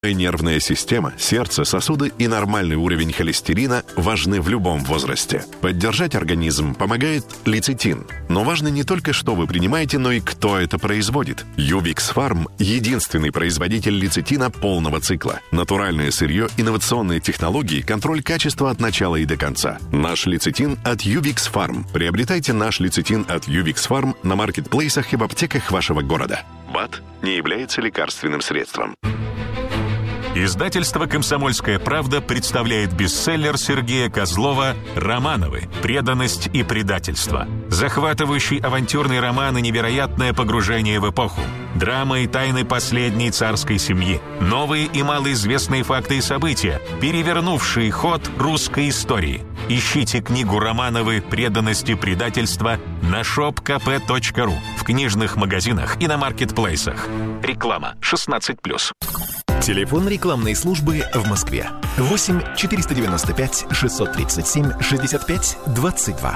Нервная система, сердце, сосуды и нормальный уровень холестерина важны в любом возрасте. Поддержать организм помогает лецитин. Но важно не только, что вы принимаете, но и кто это производит. Ювикс Фарм – единственный производитель лецитина полного цикла. Натуральное сырье, инновационные технологии, контроль качества от начала и до конца. Наш лецитин от Ювикс Фарм. Приобретайте наш лецитин от Ювикс Фарм на маркетплейсах и в аптеках вашего города. БАД не является лекарственным средством. Издательство «Комсомольская правда» представляет бестселлер Сергея Козлова «Романовы. Преданность и предательство». Захватывающий авантюрный роман и невероятное погружение в эпоху. Драма и тайны последней царской семьи. Новые и малоизвестные факты и события, перевернувшие ход русской истории. Ищите книгу «Романовы. Преданность и предательство» на shopkp.ru, в книжных магазинах и на маркетплейсах. Реклама 16+. Телефон рекламной службы в Москве. 8 495 637 65 22.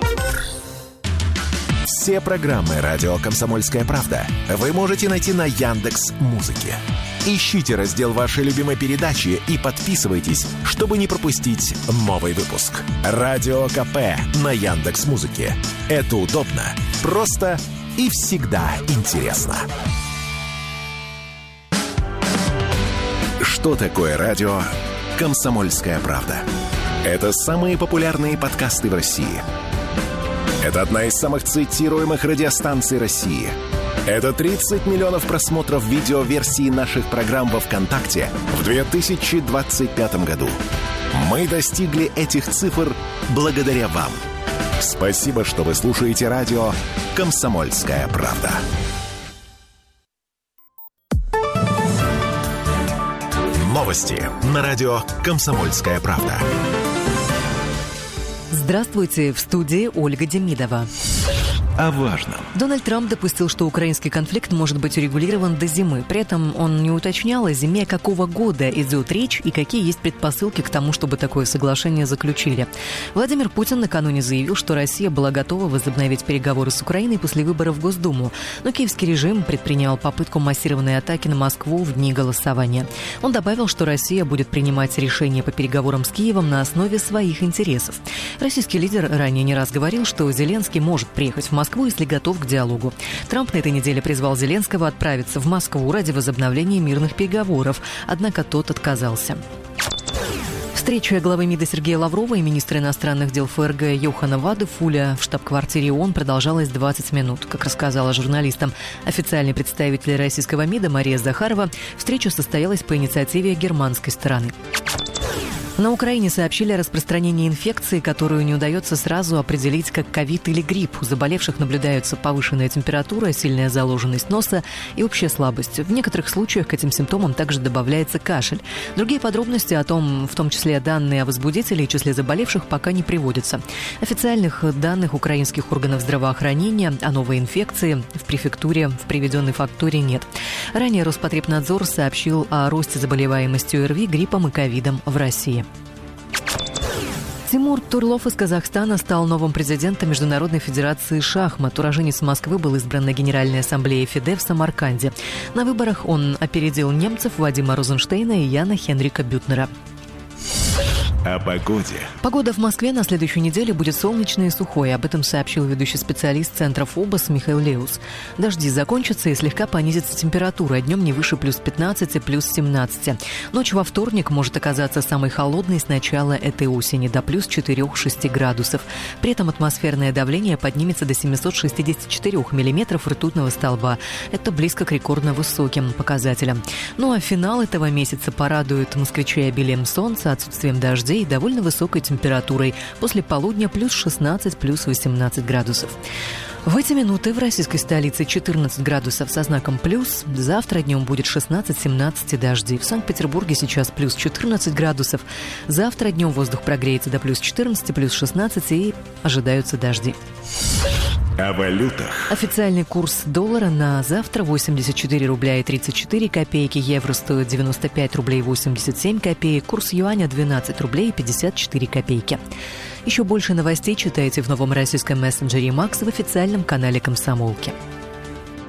Все программы «Радио Комсомольская правда» вы можете найти на Яндекс.Музыке. Ищите раздел вашей любимой передачи и подписывайтесь, чтобы не пропустить новый выпуск. Радио КП на Яндекс.Музыке. Это удобно, просто и всегда интересно. Что такое радио «Комсомольская правда»? Это самые популярные подкасты в России. Это одна из самых цитируемых радиостанций России. Это 30 миллионов просмотров видеоверсии наших программ во ВКонтакте в 2025 году. Мы достигли этих цифр благодаря вам. Спасибо, что вы слушаете радио «Комсомольская правда». Новости на радио «Комсомольская правда». Здравствуйте, в студии Ольга Демидова. О важном. Дональд Трамп допустил, что украинский конфликт может быть урегулирован до зимы. При этом он не уточнял, о зиме какого года идет речь и какие есть предпосылки к тому, чтобы такое соглашение заключили. Владимир Путин накануне заявил, что Россия была готова возобновить переговоры с Украиной после выборов в Госдуму. Но киевский режим предпринял попытку массированной атаки на Москву в дни голосования. Он добавил, что Россия будет принимать решения по переговорам с Киевом на основе своих интересов. Российский лидер ранее не раз говорил, что Зеленский может приехать в Москву, если готов к диалогу. Трамп на этой неделе призвал Зеленского отправиться в Москву ради возобновления мирных переговоров, однако тот отказался. Встреча главы МИДа Сергея Лаврова и министра иностранных дел ФРГ Йохана Вадефуля в штаб-квартире ООН продолжалась 20 минут. Как рассказала журналистам официальный представитель российского МИДа Мария Захарова, встреча состоялась по инициативе германской стороны. На Украине сообщили о распространении инфекции, которую не удается сразу определить как ковид или грипп. У заболевших наблюдаются повышенная температура, сильная заложенность носа и общая слабость. В некоторых случаях к этим симптомам также добавляется кашель. Другие подробности о том, в том числе данные о возбудителе и числе заболевших, пока не приводятся. Официальных данных украинских органов здравоохранения о новой инфекции в префектуре в приведенной фактуре нет. Ранее Роспотребнадзор сообщил о росте заболеваемости ОРВИ, гриппом и ковидом в России. Тимур Турлов из Казахстана стал новым президентом Международной федерации шахмат. Уроженец Москвы был избран на Генеральной ассамблее ФИДЕ в Самарканде. На выборах он опередил немцев Вадима Розенштейна и Яна Хенрика Бютнера. О погоде. Погода в Москве на следующей неделе будет солнечной и сухой. Об этом сообщил ведущий специалист Центра ФОБОС Михаил Леус. Дожди закончатся и слегка понизится температура. Днем не выше плюс 15 и плюс 17. Ночь во вторник может оказаться самой холодной с начала этой осени, до плюс 4-6 градусов. При этом атмосферное давление поднимется до 764 миллиметров ртутного столба. Это близко к рекордно высоким показателям. Ну а финал этого месяца порадует москвичей обилием солнца, отсутствием дождей и довольно высокой температурой. После полудня плюс 16, плюс 18 градусов. В эти минуты в российской столице 14 градусов со знаком плюс. Завтра днем будет 16-17 дождей. В Санкт-Петербурге сейчас плюс 14 градусов. Завтра днем воздух прогреется до плюс 14, плюс 16 и ожидаются дожди. О валютах. Официальный курс доллара на завтра 84 рубля и 34 копейки. Евро стоит 95 рублей 87 копеек. Курс юаня 12 рублей и 54 копейки. Еще больше новостей читайте в новом российском мессенджере Макс в официальном канале «Комсомолки».